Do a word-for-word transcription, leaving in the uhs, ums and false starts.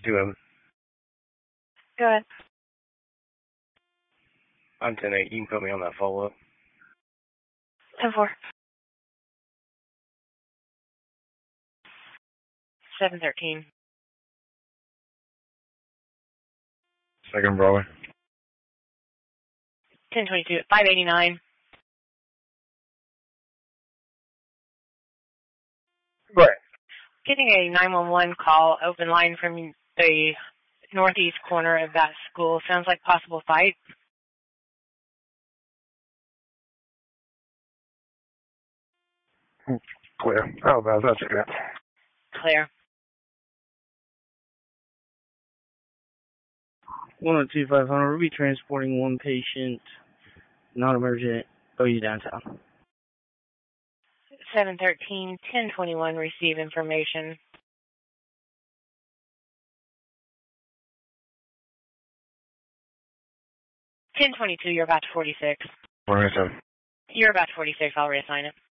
two M. Go ahead. I'm ten eight. You can put me on that follow-up. ten four. seven thirteen. Second Broadway. ten twenty-two. five eighty-nine. Go ahead. Getting a nine one one call, open line from the northeast corner of that school. Sounds like possible fight. Clear. Oh, that's that's good. Clear. one oh two five hundred, we'll be transporting one patient, non-emergent, O U downtown. seven thirteen. ten twenty-one. Receive information. ten twenty-two. You're about to forty-six. forty-seven. You're about to forty-six. I'll reassign it.